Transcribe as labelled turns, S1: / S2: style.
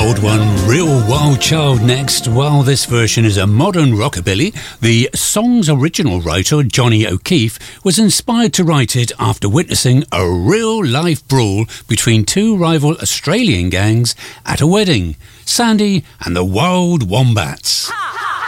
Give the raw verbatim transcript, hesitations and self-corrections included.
S1: old one, Real Wild Child next. While this version is a modern rockabilly, the song's original writer, Johnny O'Keefe, was inspired to write it after witnessing a real-life brawl between two rival Australian gangs at a wedding, Sandy and the Wild Wombats.
S2: Ha!